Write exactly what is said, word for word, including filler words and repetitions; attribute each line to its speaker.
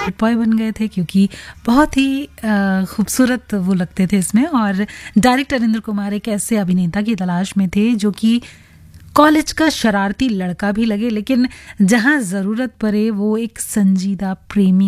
Speaker 1: Hit boy बन गए थे क्योंकि बहुत ही खूबसूरत वो लगते थे इसमें। और डायरेक्टर इंद्र कुमार एक ऐसे अभिनेता की तलाश में थे जो कि कॉलेज का शरारती लड़का भी लगे, लेकिन जहां ज़रूरत पड़े वो एक संजीदा प्रेमी